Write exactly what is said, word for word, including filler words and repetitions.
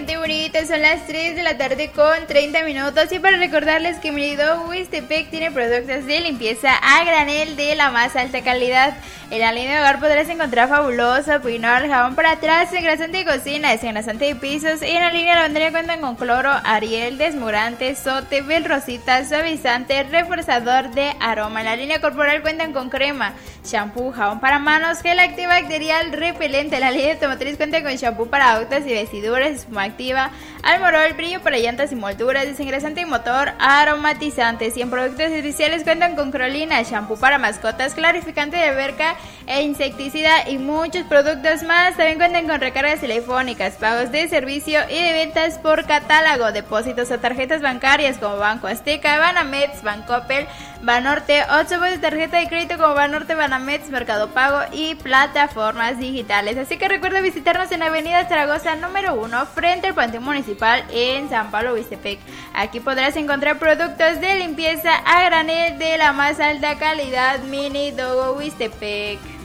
gente bonita, son las tres de la tarde con treinta minutos y para recordarles que Mini Dogo Huistepec tiene productos de limpieza a granel de la más alta calidad. En la línea de hogar podrás encontrar fabuloso Pinol, jabón para atrás, desengrasante de cocina, desengrasante de pisos y en la línea de lavandería cuentan con cloro, Ariel, desmurante, sote, bel rosita, suavizante, reforzador de aroma. En la línea corporal cuentan con crema, shampoo, jabón para manos, gel antibacterial, repelente. La línea automotriz cuenta con shampoo para autos y vestiduras, espuma activa, almorol, brillo para llantas y molduras, desengrasante de motor, aromatizantes. Y en productos especiales cuentan con crolina, shampoo para mascotas, clarificante de alberca e insecticida y muchos productos más. También cuentan con recargas telefónicas, pagos de servicio y de ventas por catálogo, depósitos a tarjetas bancarias como Banco Azteca, Banamex, Bancoppel, Banorte, ocho de tarjeta de crédito como Banorte, Banamex, Mercado Pago y plataformas digitales. Así que recuerda visitarnos en Avenida Zaragoza número uno frente al Panteón Municipal en San Pablo, Huistepec. Aquí podrás encontrar productos de limpieza a granel de la más alta calidad. Mini Dogo Huistepec.